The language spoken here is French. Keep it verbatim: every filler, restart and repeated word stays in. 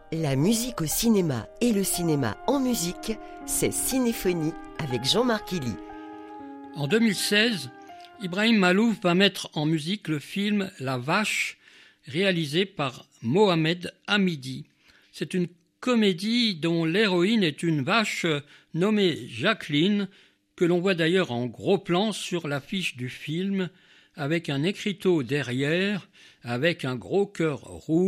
La musique au cinéma et le cinéma en musique, c'est Cinéphonie avec Jean-Marc Illy. En deux mille seize, Ibrahim Malouf va mettre en musique le film La Vache, réalisé par Mohamed Hamidi. C'est une comédie dont l'héroïne est une vache nommée Jacqueline, que l'on voit d'ailleurs en gros plan sur l'affiche du film, avec un écriteau derrière, avec un gros cœur rouge.